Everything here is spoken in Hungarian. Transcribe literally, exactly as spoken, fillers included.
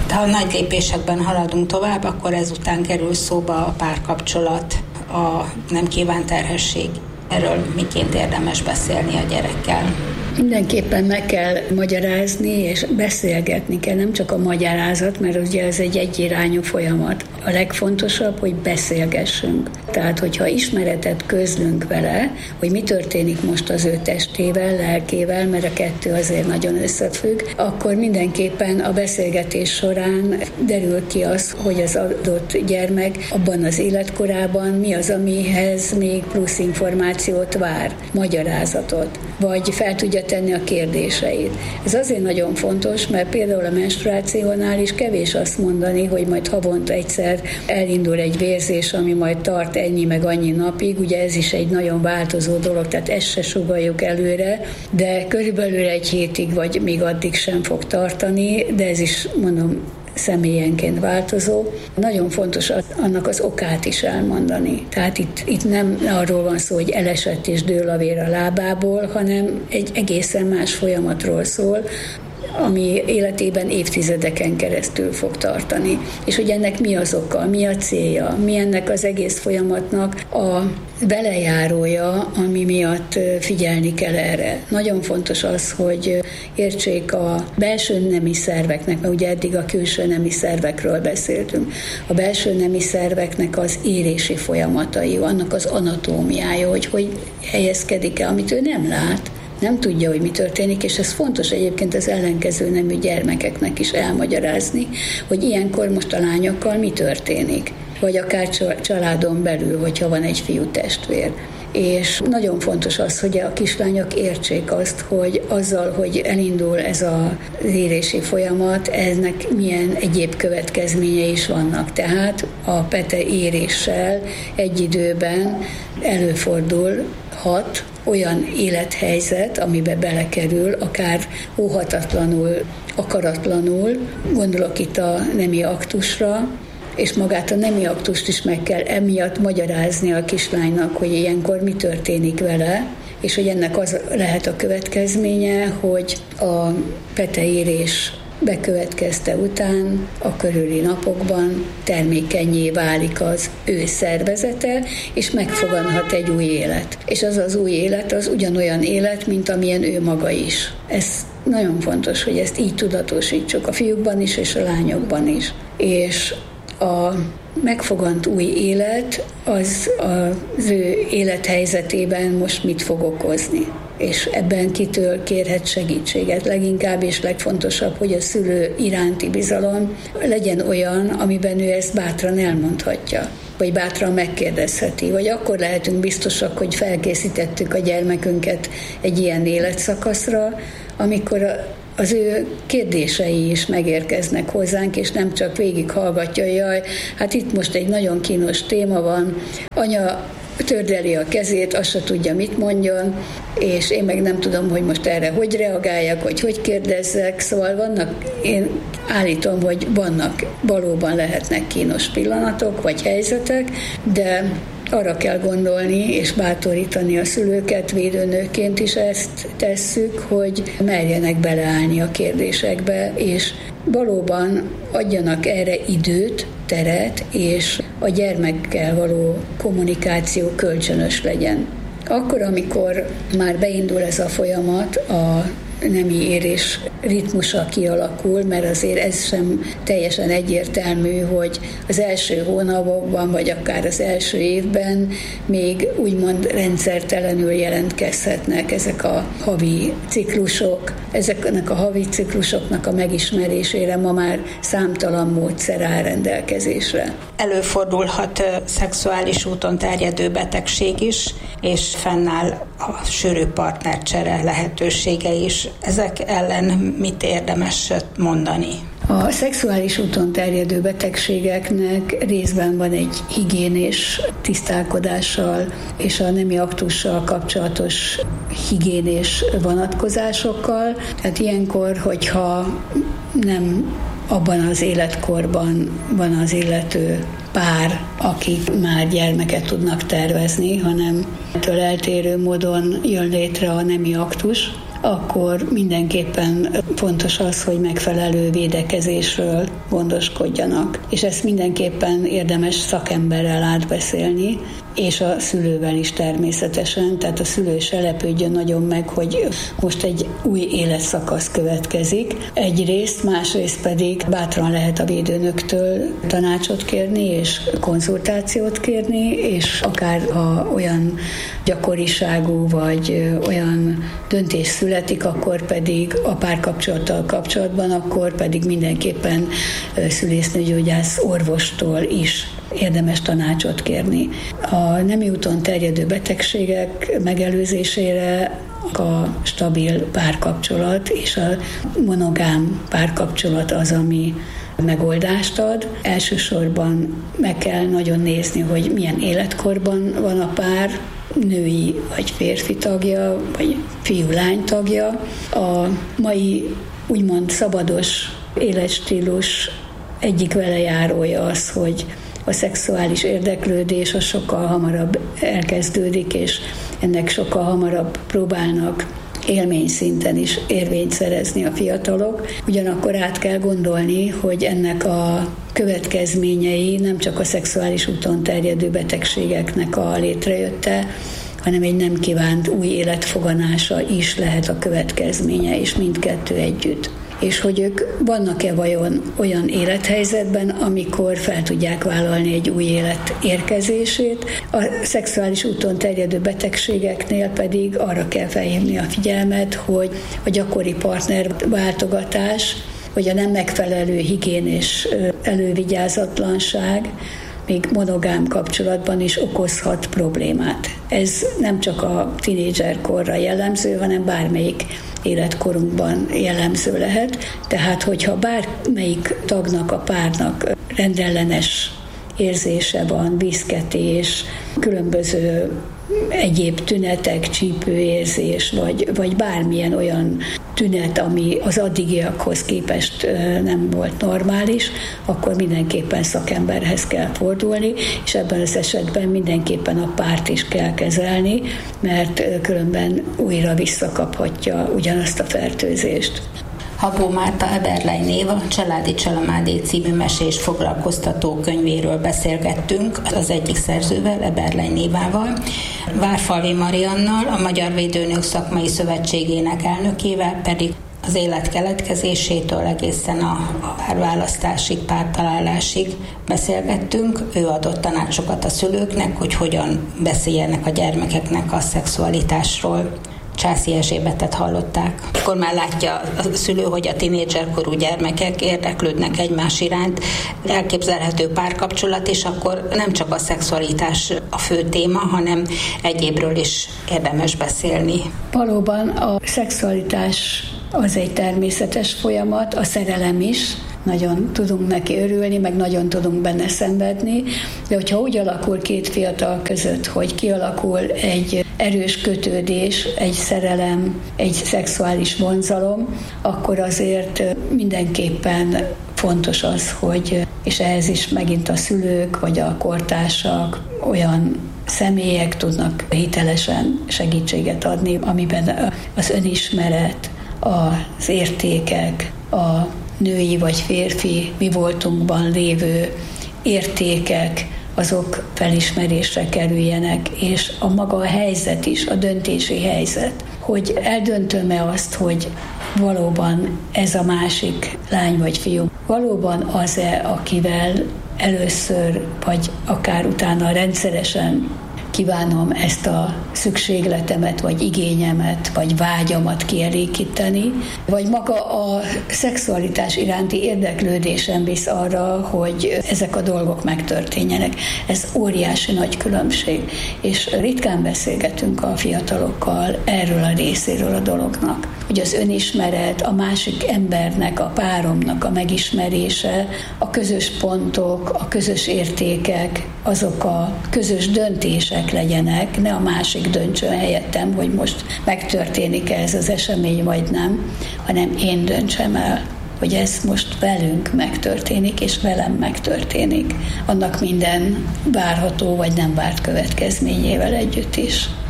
Ha nagy lépésekben haladunk tovább, akkor ezután kerül szóba a párkapcsolat, a nem kívánt terhesség. Erről miként érdemes beszélni a gyerekkel? Mindenképpen meg kell magyarázni, és beszélgetni kell, nem csak a magyarázat, mert ugye ez egy egyirányú folyamat. A legfontosabb, hogy beszélgessünk. Tehát, hogyha ismeretet közlünk vele, hogy mi történik most az ő testével, lelkével, mert a kettő azért nagyon összefügg, akkor mindenképpen a beszélgetés során derül ki az, hogy az adott gyermek abban az életkorában mi az, amihez még plusz információt vár, magyarázatot, vagy fel tudja tenni a kérdéseit. Ez azért nagyon fontos, mert például a menstruációnál is kevés azt mondani, hogy majd havonta egyszer elindul egy vérzés, ami majd tart ennyi meg annyi napig, ugye ez is egy nagyon változó dolog, tehát ezt se sugalljuk előre, de körülbelül egy hétig vagy még addig sem fog tartani, de ez is, mondom, személyenként változó. Nagyon fontos az, annak az okát is elmondani. Tehát itt, itt nem arról van szó, hogy elesett és dől a vér a lábából, hanem egy egészen más folyamatról szól, ami életében évtizedeken keresztül fog tartani. És hogy ennek mi az oka, mi a célja, mi ennek az egész folyamatnak a velejárója, ami miatt figyelni kell erre. Nagyon fontos az, hogy értsék a belső nemi szerveknek, mert ugye eddig a külső nemi szervekről beszéltünk, a belső nemi szerveknek az érési folyamatai, annak az anatómiája, hogy hogy helyezkedik el, amit ő nem lát, nem tudja, hogy mi történik, és ez fontos egyébként az ellenkező nemű gyermekeknek is elmagyarázni, hogy ilyenkor most a lányokkal mi történik, vagy akár családon belül, hogyha van egy fiú testvér. És nagyon fontos az, hogy a kislányok értsék azt, hogy azzal, hogy elindul ez az érési folyamat, ennek milyen egyéb következményei is vannak. Tehát a pete éréssel egy időben előfordulhat olyan élethelyzet, amiben belekerül, akár óhatatlanul, akaratlanul, gondolok itt a nemi aktusra, és magát a nemi aktust is meg kell emiatt magyarázni a kislánynak, hogy ilyenkor mi történik vele, és hogy ennek az lehet a következménye, hogy a peteérés bekövetkezte után a körüli napokban termékenyé válik az ő szervezete, és megfoganhat egy új élet. És az az új élet az ugyanolyan élet, mint amilyen ő maga is. Ez nagyon fontos, hogy ezt így tudatosítsuk a fiúkban is, és a lányokban is. És a megfogant új élet az az ő élethelyzetében most mit fog okozni. És ebben kitől kérhet segítséget. Leginkább és legfontosabb, hogy a szülő iránti bizalom legyen olyan, amiben ő ezt bátran elmondhatja, vagy bátran megkérdezheti, vagy akkor lehetünk biztosak, hogy felkészítettük a gyermekünket egy ilyen életszakaszra, amikor a az ő kérdései is megérkeznek hozzánk, és nem csak végighallgatja, hogy jaj, hát itt most egy nagyon kínos téma van, anya tördeli a kezét, azt se tudja, mit mondjon, és én meg nem tudom, hogy most erre hogy reagáljak, hogy hogy kérdezzek, szóval vannak, én állítom, hogy vannak, valóban lehetnek kínos pillanatok, vagy helyzetek, de arra kell gondolni, és bátorítani a szülőket, védőnőként is ezt tesszük, hogy merjenek beleállni a kérdésekbe, és valóban adjanak erre időt, teret, és a gyermekkel való kommunikáció kölcsönös legyen. Akkor, amikor már beindul ez a folyamat, a nemi érés ritmusa kialakul, mert azért ez sem teljesen egyértelmű, hogy az első hónapokban, vagy akár az első évben még úgymond rendszertelenül jelentkezhetnek ezek a havi ciklusok. Ezeknek a havi ciklusoknak a megismerésére ma már számtalan módszer áll rendelkezésre. Előfordulhat szexuális úton terjedő betegség is, és fennáll a sűrű partnercsere lehetősége is. Ezek ellen mit érdemes mondani? A szexuális úton terjedő betegségeknek részben van egy higiénés tisztálkodással és a nemi aktussal kapcsolatos higiénés vonatkozásokkal. Tehát ilyenkor, hogyha nem abban az életkorban van az illető pár, akik már gyermeket tudnak tervezni, hanem ettől eltérő módon jön létre a nemi aktus, akkor mindenképpen fontos az, hogy megfelelő védekezésről gondoskodjanak. És ezt mindenképpen érdemes szakemberrel átbeszélni, és a szülővel is természetesen, tehát a szülő se lepődjön nagyon meg, hogy most egy új életszakasz következik. Egyrészt, másrészt pedig bátran lehet a védőnöktől tanácsot kérni, és konzultációt kérni, és akár ha olyan gyakoriságú, vagy olyan döntés születik, akkor pedig a párkapcsolattal kapcsolatban, akkor pedig mindenképpen szülésznőgyógyász orvostól is érdemes tanácsot kérni. A nemi úton terjedő betegségek megelőzésére a stabil párkapcsolat és a monogám párkapcsolat az, ami megoldást ad. Elsősorban meg kell nagyon nézni, hogy milyen életkorban van a pár, női vagy férfi tagja, vagy fiú-lány tagja. A mai úgymond szabados életstílus egyik velejárója az, hogy a szexuális érdeklődés az sokkal hamarabb elkezdődik, és ennek sokkal hamarabb próbálnak élményszinten is érvényt szerezni a fiatalok. Ugyanakkor át kell gondolni, hogy ennek a következményei nem csak a szexuális úton terjedő betegségeknek a létrejötte, hanem egy nem kívánt új életfoganása is lehet a következménye, és mindkettő együtt. És hogy ők vannak-e vajon olyan élethelyzetben, amikor fel tudják vállalni egy új élet érkezését. A szexuális úton terjedő betegségeknél pedig arra kell felhívni a figyelmet, hogy a gyakori partnerváltogatás, vagy a nem megfelelő higién és elővigyázatlanság még monogám kapcsolatban is okozhat problémát. Ez nem csak a tínédzserkorra jellemző, hanem bármelyik életkorunkban jellemző lehet. Tehát, hogyha bármelyik tagnak, a párnak rendellenes érzése van, viszketés, különböző egyéb tünetek, csípőérzés, vagy, vagy bármilyen olyan tünet, ami az addigiakhoz képest nem volt normális, akkor mindenképpen szakemberhez kell fordulni, és ebben az esetben mindenképpen a párt is kell kezelni, mert különben újra visszakaphatja ugyanazt a fertőzést. Habó Márta Eberlei név a Családi Csalamádé című mesés foglalkoztató könyvéről beszélgettünk, az egyik szerzővel, Eberlei Névával, Várfalvi Mariannal, a Magyar Védőnők Szakmai Szövetségének elnökével pedig az élet keletkezésétől egészen a párválasztásig, pártalálásig beszélgettünk. Ő adott tanácsokat a szülőknek, hogy hogyan beszéljenek a gyermekeknek a szexualitásról. Császi Erzsébetet hallották. Akkor már látja a szülő, hogy a tinédzserkorú gyermekek érdeklődnek egymás iránt, elképzelhető párkapcsolat, és akkor nem csak a szexualitás a fő téma, hanem egyébről is érdemes beszélni. Valóban a szexualitás az egy természetes folyamat, a szerelem is. Nagyon tudunk neki örülni, meg nagyon tudunk benne szenvedni, de hogyha úgy alakul két fiatal között, hogy kialakul egy erős kötődés, egy szerelem, egy szexuális vonzalom, akkor azért mindenképpen fontos az, hogy, és ehhez is megint a szülők vagy a kortársak, olyan személyek tudnak hitelesen segítséget adni, amiben az önismeret, az értékek, a női vagy férfi mi voltunkban lévő értékek, azok felismerésre kerüljenek, és a maga a helyzet is, a döntési helyzet, hogy eldöntöm-e azt, hogy valóban ez a másik lány vagy fiú, valóban az-e, akivel először, vagy akár utána rendszeresen kívánom ezt a szükségletemet, vagy igényemet, vagy vágyamat kielégíteni, vagy maga a szexualitás iránti érdeklődésem visz arra, hogy ezek a dolgok megtörténjenek. Ez óriási nagy különbség, és ritkán beszélgetünk a fiatalokkal erről a részéről a dolognak, hogy az önismeret, a másik embernek, a páromnak a megismerése, a közös pontok, a közös értékek, azok a közös döntések legyenek, ne a másik döntsön helyettem, hogy most megtörténik-e ez az esemény, vagy nem, hanem én döntsem el, hogy ez most velünk megtörténik, és velem megtörténik. Annak minden várható, vagy nem várt következményével együtt is.